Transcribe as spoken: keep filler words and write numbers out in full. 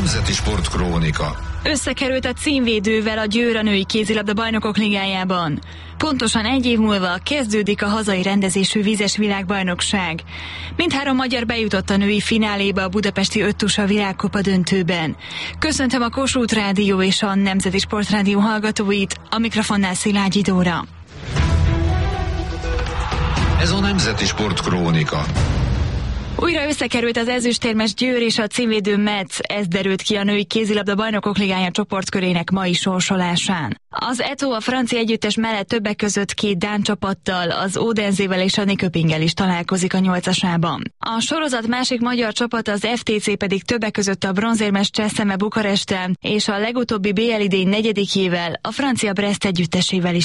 Nemzeti Sportkrónika. Összekerült a címvédővel a Győr a női kézilabda bajnokok ligájában. Pontosan egy év múlva kezdődik a hazai rendezésű vízes világbajnokság. Mindhárom magyar bejutott a női fináléba a budapesti öttusa világkupa döntőben. Köszöntöm a Kossuth Rádió és a Nemzeti Sportrádió hallgatóit, a mikrofonnál Szilágyi Dóra. Ez a Nemzeti Sportkrónika. Újra összekerült az ezüstérmes Győr és a címvédő Metz, ez derült ki a női kézilabda bajnokok ligája csoportkörének mai sorsolásán. Az é té o a francia együttes mellett többek között két dán csapattal, az Odenzével és a Nyköpinggel is találkozik a nyolcasában. A sorozat másik magyar csapata, az ef té cé pedig többek között a bronzérmes Cseszeme Bukaresttel és a legutóbbi bé el idény negyedikjével, a francia Brest együttesével is